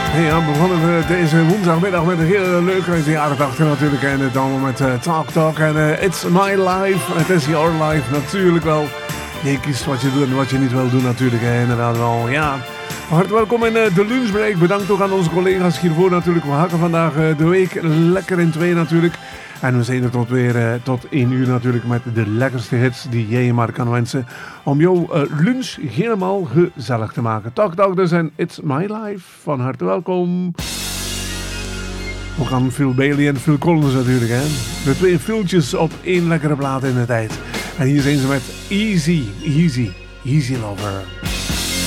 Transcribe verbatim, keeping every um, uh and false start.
Ja, we begonnen deze woensdagmiddag met een hele leuke uit de jaren tachtig natuurlijk. En het allemaal met uh, Talk Talk en uh, It's My Life. Het is Your Life natuurlijk wel. Je kiest wat je doet en wat je niet wil doen natuurlijk. Hè. Inderdaad wel, ja. Hartelijk welkom in uh, de lunchbreak. Bedankt ook aan onze collega's hiervoor natuurlijk. We hakken vandaag uh, de week lekker in twee natuurlijk. En we zijn er tot weer uh, tot één uur natuurlijk met de lekkerste hits die jij je maar kan wensen. Om jouw uh, lunch helemaal gezellig te maken. Talk Talk dus en It's My Life. Van harte welkom. Ook aan Phil Bailey en Phil Collins natuurlijk. Hè? De twee Philtjes op één lekkere plaat in de tijd. En hier zijn ze met Easy, Easy, Easy Lover.